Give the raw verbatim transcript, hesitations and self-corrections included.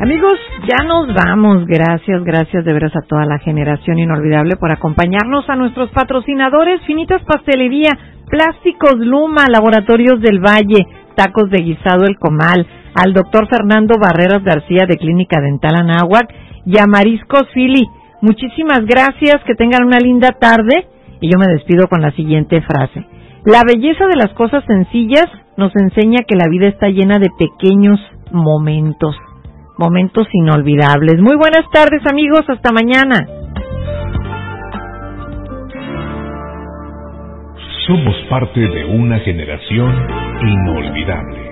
Amigos, ya nos vamos. Gracias, gracias de veras a toda la generación inolvidable por acompañarnos, a nuestros patrocinadores, Finitas Pastelería, Plásticos Luma, Laboratorios del Valle, Tacos de Guisado El Comal, al doctor Fernando Barreras García de Clínica Dental Anáhuac y a Mariscos Fili. Muchísimas gracias, que tengan una linda tarde y yo me despido con la siguiente frase. La belleza de las cosas sencillas nos enseña que la vida está llena de pequeños momentos, momentos inolvidables. Muy buenas tardes, amigos, hasta mañana. Somos parte de una generación inolvidable.